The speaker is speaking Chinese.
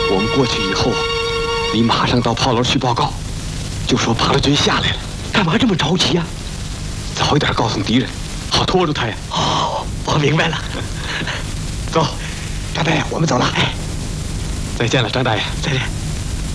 我们过去以后，你马上到炮楼去报告，就说八路军下来了。 干嘛这么着急啊？ 早一点告诉敌人，好拖住他呀。 哦，我明白了。 走， 张大爷，我们走了。哎， 再见了，张大爷。 再见。